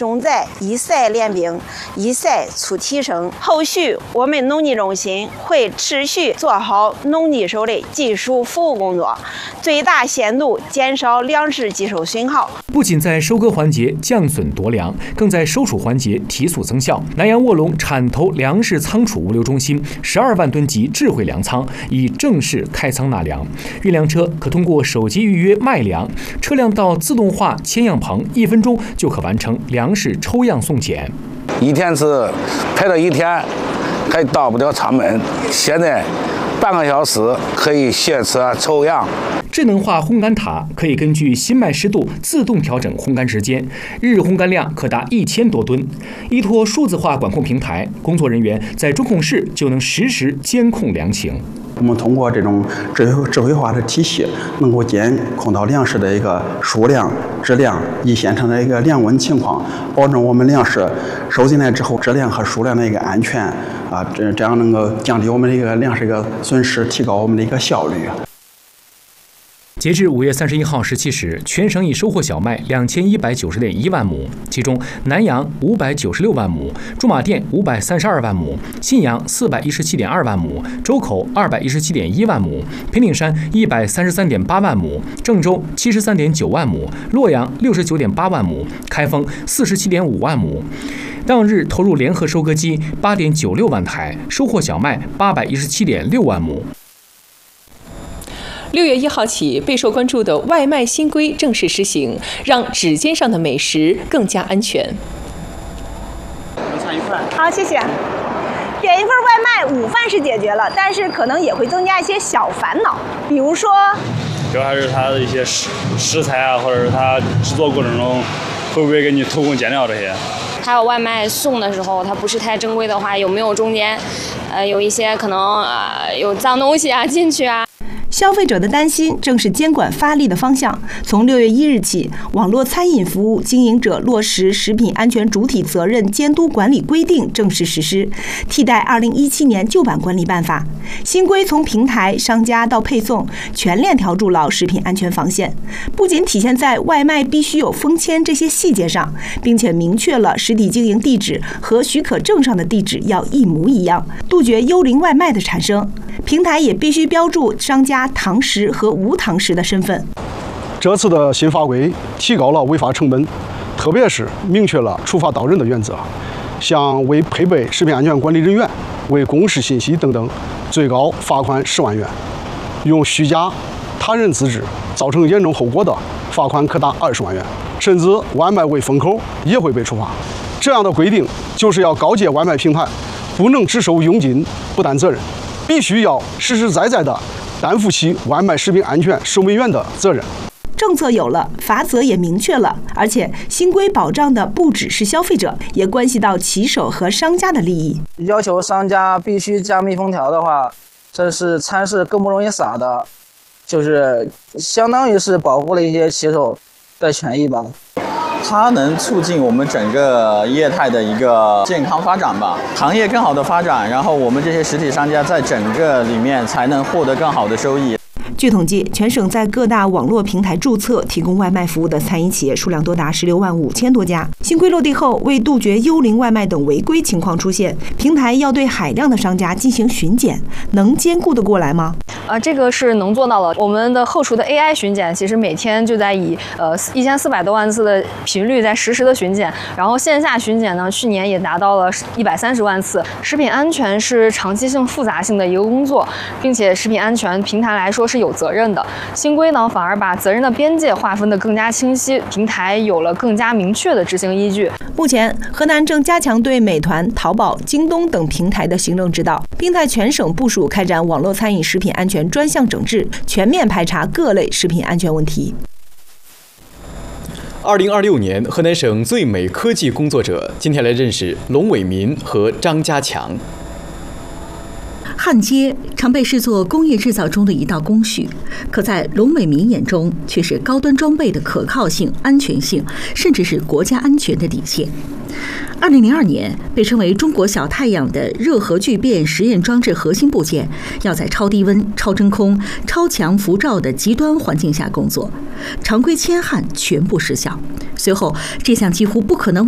重在一赛练兵，一赛促提升。后续我们农技中心会持续做好农技手的技术服务工作，最大限度减少粮食技术损耗。 不仅在收割环节降损夺粮，更在收储环节提速增效。南阳卧龙产投粮食仓储物流中心12万吨级智慧粮仓已正式开仓纳粮，运粮车可通过手机预约卖粮，车辆到自动化签样棚，1分钟就可完成粮食抽样送检。 一天是排到1天，还到不了厂门，现在半个小时可以卸车抽样。 智能化烘干塔可以根据新麦湿度自动调整烘干时间，日烘干量可达1000多吨。依托数字化管控平台，工作人员在中控室就能实时监控粮情。 我们通过这种智慧化的体系，能够监控到粮食的一个数量、质量以现场的一个粮温情况，保证我们粮食收进来之后质量和数量的一个安全啊，这样能够降低我们的一个粮食一个损失，提高我们的一个效率。 截至5月31号17时，全省已收获小麦2190.1万亩，其中南阳596万亩，驻马店532万亩，信阳417.2万亩，周口217.1万亩，平顶山133.8万亩，郑州73.9万亩，洛阳69.8万亩，开封47.5万亩。当日投入联合收割机8.96万台，收获小麦817.6万亩。 6月1号起，备受关注的外卖新规正式实行，让指尖上的美食更加安全。 尝一份。好，谢谢。点一份外卖，午饭是解决了，但是可能也会增加一些小烦恼，比如说， 主要还是它的一些食材啊，或者是它制作过程中会不会给你偷工减料这些。 还有外卖送的时候，它不是太正规的话，有没有中间，有一些可能有脏东西啊进去啊。 消费者的担心正是监管发力的方向。从6月1日起，网络餐饮服务经营者落实食品安全主体责任监督管理规定正式实施，替代2017年旧版管理办法。新规从平台、商家到配送，全链条筑牢食品安全防线。不仅体现在外卖必须有封签这些细节上，并且明确了实体经营地址和许可证上的地址要一模一样，杜绝幽灵外卖的产生。平台也必须标注商家堂食和无堂食的身份。 这次的新法规提高了违法成本，特别是明确了处罚到人的原则，像未配备食品安全管理人员、未公示信息等等，最高罚款10万元；用虚假他人资质造成严重后果的，罚款可达20万元，甚至外卖未封口也会被处罚。这样的规定就是要告诫外卖平台，不能只收佣金不担责任，必须要实实在在的担负起外卖食品安全守门员的责任。 政策有了，罚则也明确了，而且新规保障的不只是消费者，也关系到骑手和商家的利益。 要求商家必须加密封条的话，这是餐是更不容易撒的，就是相当于是保护了一些骑手的权益吧。 它能促进我们整个业态的一个健康发展吧，行业更好的发展，然后我们这些实体商家在整个里面才能获得更好的收益。 据统计，全省在各大网络平台注册提供外卖服务的餐饮企业数量多达16万5千多家。新规落地后，为杜绝幽灵外卖等违规情况出现，平台要对海量的商家进行巡检，能兼顾得过来吗？ 这个是能做到的。我们的后厨的 AI 巡检，其实每天就在以1400多万次的频率在实时的巡检，然后线下巡检呢，去年也达到了130万次。食品安全是长期性、复杂性的一个工作，并且食品安全平台来说是有责任的。新规呢，反而把责任的边界划分得更加清晰，平台有了更加明确的执行依据。 目前，河南正加强对美团、淘宝、京东等平台的行政指导，并在全省部署开展网络餐饮食品安全专项整治，全面排查各类食品安全问题。 2026年河南省最美科技工作者，今天来认识龙伟民和张家强。 焊接常被视作工业制造中的一道工序，可在龙伟民眼中却是高端装备的可靠性、安全性，甚至是国家安全的底线。2002年，被称为中国小太阳的热核聚变实验装置核心部件，要在超低温、超真空、超强辐照的极端环境下工作，常规铅焊全部失效。随后，这项几乎不可能